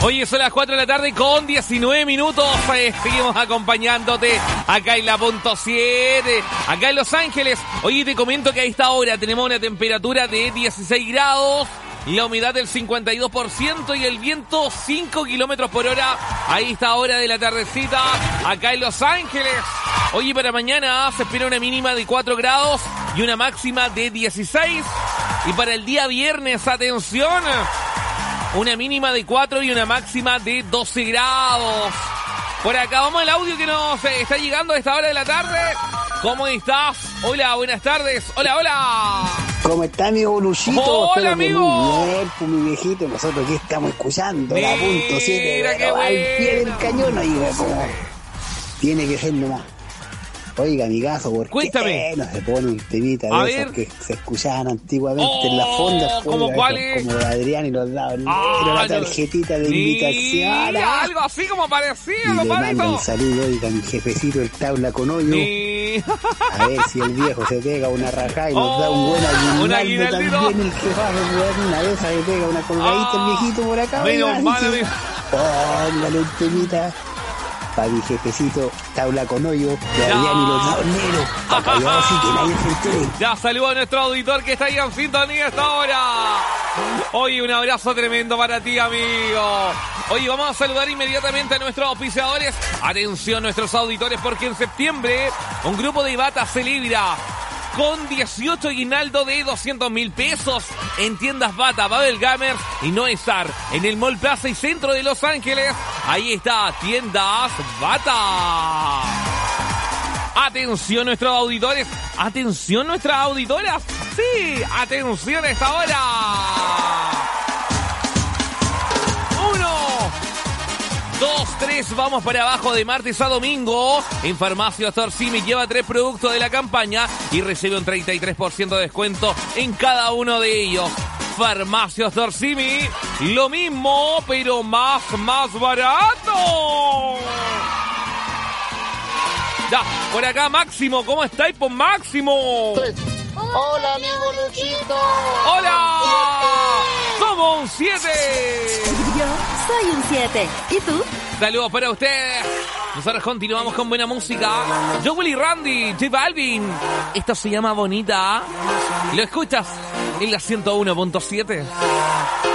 Oye, son las 4 de la tarde con 19 minutos. Seguimos acompañándote acá en la punto 7, acá en Los Ángeles. Oye, te comento que a esta hora tenemos una temperatura de 16 grados, la humedad del 52% y el viento 5 kilómetros por hora. Ahí está hora de la tardecita, acá en Los Ángeles. Oye, para mañana se espera una mínima de 4 grados y una máxima de 16. Y para el día viernes, atención, una mínima de 4 y una máxima de 12 grados. Por acá vamos al audio que nos está llegando a esta hora de la tarde. ¿Cómo estás? Hola, buenas tardes. Hola, hola. ¿Cómo está, amigo Luchito? Hola, amigo. Muy bien, pues, mi viejito. Nosotros aquí estamos escuchando la punto 7. Mira qué al bueno. pie del cañón, oiga, como tiene que ser nomás. Oiga, amigazo, ¿por Cuéntame. qué no se pone un temita A de esos ver. que se escuchaban antiguamente en las fondas? ¿Cómo oiga, cuál esos es? Como de Adrián y los dados, Ah, la tarjetita de invitación. Mira, algo así como parecido, Y le compadrito. manda un saludo, oiga, mi jefecito, el tabla con hoyo. Sí. A ver si el viejo se pega una rajada y nos da un buen un aguinaldo aguinaldito. también. El jefazo, weón, una de esas le pega una colgadita el viejito por acá. Menos oiga, mal, así que amigo. póngale un temita para mi jefecito, tabla con hoyo, de Adrián y los daoneros. Para yo así que nadie se entere. Ya saludo a nuestro auditor que está ahí en sintonía hasta ahora. Oye, un abrazo tremendo para ti, amigo. Oye, vamos a saludar inmediatamente a nuestros auspiciadores. Atención, nuestros auditores, porque en septiembre un grupo de Bata celebra con 18 aguinaldo de 200.000 pesos en tiendas Bata, Babel Gamers y No Star, en el Mall Plaza y Centro de Los Ángeles. Ahí está, tiendas Bata. Atención nuestros auditores, atención nuestras auditoras. Sí, atención a esta hora. 1, 2, 3, vamos para abajo de martes a domingo. En Farmacias Torsimi lleva 3 productos de la campaña y recibe un 33% de descuento en cada uno de ellos. Farmacias Torsimi, lo mismo, pero más barato. Ya, por acá Máximo, ¿cómo estáis, por Máximo? Hola, amigo Luchito. ¡Hola! ¡Somos un 7! Yo soy un 7. ¿Y tú? Saludos para ustedes. Nosotros continuamos con buena música. Joel y Randy, J Balvin. Esto se llama Bonita. ¿Lo escuchas? En la 101.7.